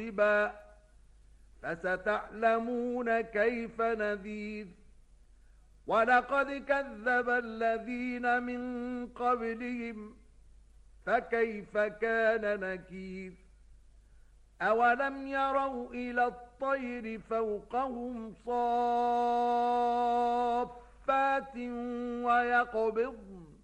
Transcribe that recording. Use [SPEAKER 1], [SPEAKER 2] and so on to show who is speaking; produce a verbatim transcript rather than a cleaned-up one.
[SPEAKER 1] ربا فستعلمون كيف نذير. ولقد كذب الذين من قبلهم فكيف كان نكير. أولم يروا إلى الطير فوقهم صافات ويقبضن